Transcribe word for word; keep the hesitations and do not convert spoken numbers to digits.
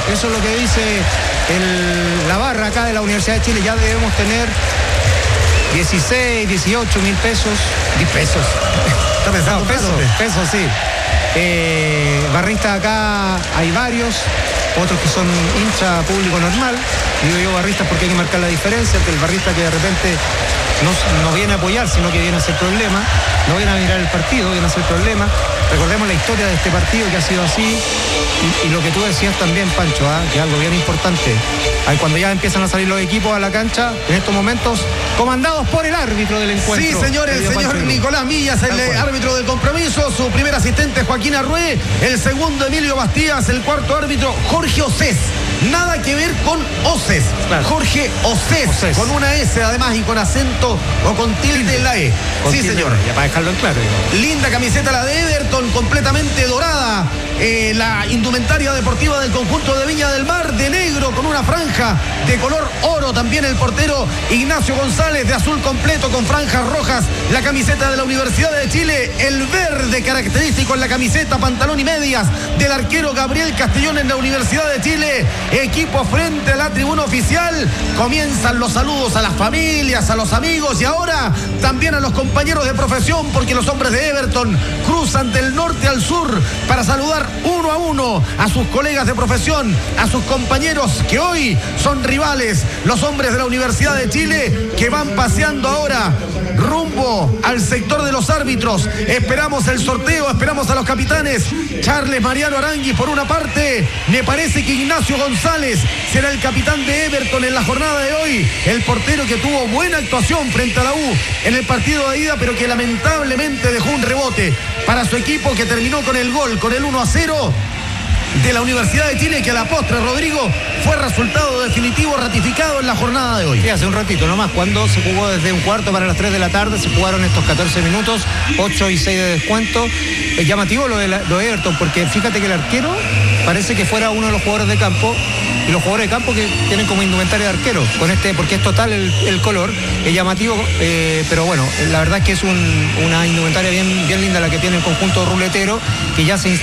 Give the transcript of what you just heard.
Eso es lo que dice el, la barra acá de la Universidad de Chile. Ya debemos tener dieciséis, dieciocho mil pesos. diez pesos. Está pensando no, pesos, pesos, sí. Eh, barristas acá hay varios, otros que son hincha público normal. Digo yo barristas porque hay que marcar la diferencia, que el barrista que de repente no, no viene a apoyar, sino que viene a hacer problema, no viene a mirar el partido, viene a hacer problema. Recordemos la historia de este partido que ha sido así, y, y lo que tú decías también, Pancho, ¿eh? que es algo bien importante. Ahí cuando ya empiezan a salir los equipos a la cancha, en estos momentos, comandados por el árbitro del encuentro. Sí, señor, el señor Nicolás Millas, el árbitro del compromiso, su primer asistente Joaquín Arrué, el segundo Emilio Bastías, el cuarto árbitro Jorge Océs. Nada que ver con Océs, claro. Jorge Océs, Océs, con una S además y con acento o con tilde en la E. Con sí, tilde, señor. Ya para dejarlo en claro. Digamos. Linda camiseta la de Everton, completamente dorada. Eh, la indumentaria deportiva del conjunto de Viña del Mar, de negro con una franja de color oro. También el portero Ignacio González, de azul completo con franjas rojas. La camiseta de la Universidad de Chile, el verde característico en la camiseta, pantalón y medias del arquero Gabriel Castellón en la Universidad de Chile. Equipo frente a la tribuna oficial. Comienzan los saludos a las familias, a los amigos y ahora también a los compañeros de profesión, porque los hombres de Everton cruzan del norte al sur para saludar uno a uno a sus colegas de profesión, a sus compañeros que hoy son rivales, los hombres de la Universidad de Chile, que van paseando ahora rumbo al sector de los árbitros. Esperamos el sorteo, esperamos a los capitanes. Charles Mariano Arangui por una parte. Me parece que Ignacio González será el capitán de Everton en la jornada de hoy, el portero que tuvo buena actuación frente a la U en el partido de ida, pero que lamentablemente dejó un rebote para su equipo, que terminó con el gol, con el uno a cero de la Universidad de Chile, que a la postre, Rodrigo, fue resultado definitivo ratificado en la jornada de hoy. Sí, hace un ratito nomás, cuando se jugó desde un cuarto para las tres de la tarde, se jugaron estos catorce minutos, ocho y seis de descuento. Es llamativo lo de, la, lo de Everton, porque fíjate que el arquero parece que fuera uno de los jugadores de campo, y los jugadores de campo que tienen como indumentaria de arquero, con este, porque es total el, el color, es llamativo, eh, pero bueno, la verdad es que es un, una indumentaria bien, bien linda la que tiene el conjunto ruletero, que ya se